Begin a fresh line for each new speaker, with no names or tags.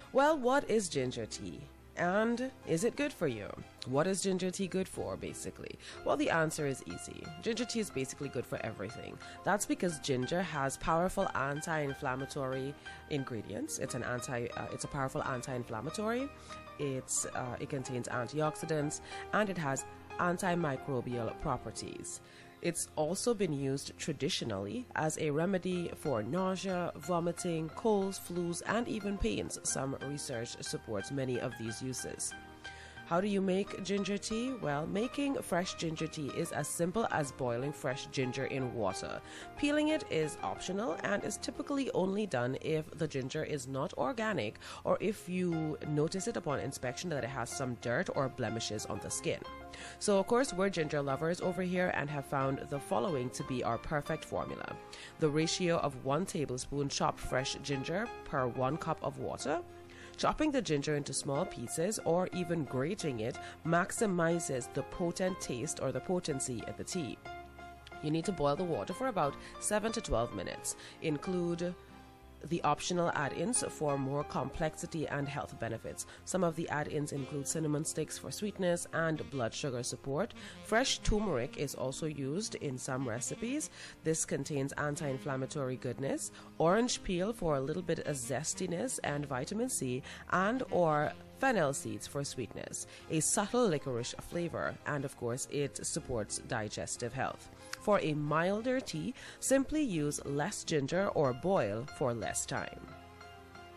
Well, what is ginger tea? And is it good for you? What is ginger tea good for, basically? Well, the answer is easy. Ginger tea is basically good for everything. That's because ginger has powerful anti-inflammatory ingredients. It's a powerful anti-inflammatory. It contains antioxidants, and it has antimicrobial properties. It's also been used traditionally as a remedy for nausea, vomiting, colds, flus, and even pains. Some research supports many of these uses. How do you make ginger tea? Well, making fresh ginger tea is as simple as boiling fresh ginger in water. Peeling it is optional and is typically only done if the ginger is not organic or if you notice it upon inspection that it has some dirt or blemishes on the skin. So, of course, we're ginger lovers over here and have found the following to be our perfect formula. The ratio of 1 tablespoon chopped fresh ginger per 1 cup of water. Chopping the ginger into small pieces or even grating it maximizes the potent taste or the potency of the tea. You need to boil the water for about 7 to 12 minutes. Include the optional add-ins for more complexity and health benefits. Some of the add-ins include cinnamon sticks for sweetness and blood sugar support. Fresh turmeric is also used in some recipes. This contains anti-inflammatory goodness. Orange peel for a little bit of zestiness and vitamin C, and or fennel seeds for sweetness, a subtle licorice flavor, and of course it supports digestive health. For a milder tea, simply use less ginger or boil for less time.